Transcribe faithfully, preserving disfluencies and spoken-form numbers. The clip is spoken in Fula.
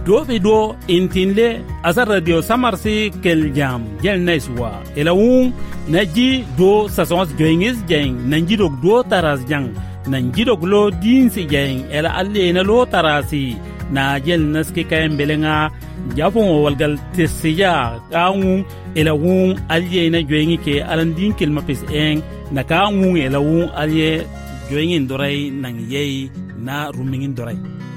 do be do intinle asar radio samarsi kel jam jel neswa elawun naji do sasons joingis jeng nanji dog do taras jang nanji dog lo din si jeng ela alle na lo tarasi na jel naski kayen belenga jafon walgal tesiya kawu elawun alye na joingi ke alandin kelma pes en na kawu elawun alye joingin dorai nang yei na rumingin dorai